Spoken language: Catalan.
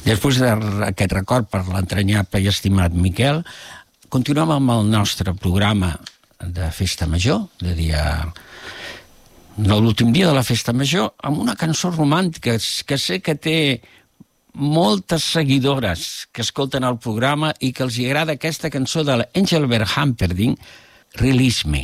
Després d'aquest record per l'entranyable i estimat Miquel, continuem amb el nostre programa de Festa Major, de l'últim dia de la Festa Major, amb una cançó romàntica que sé que té moltes seguidores que escolten el programa i que els agrada aquesta cançó de l'Engelbert Humperdinck, Release Me.